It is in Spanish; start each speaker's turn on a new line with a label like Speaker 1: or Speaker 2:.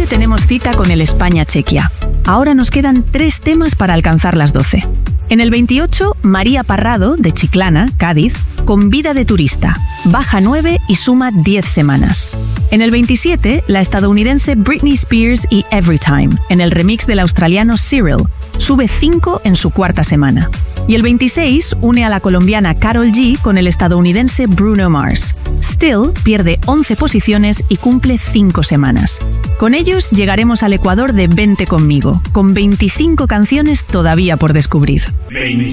Speaker 1: tenemos cita con el España-Chequia. Ahora nos quedan 3 temas para alcanzar las 12. En el 28, María Parrado, de Chiclana, Cádiz, con Vida de turista. Baja 9 y suma 10 semanas. En el 27, la estadounidense Britney Spears y Everytime, en el remix del australiano Cyril. Sube 5 en su 4ª semana. Y el 26 une a la colombiana Karol G con el estadounidense Bruno Mars. Still pierde 11 posiciones y cumple 5 semanas. Con ellos llegaremos al Ecuador de Vente Conmigo, con 25 canciones todavía por descubrir.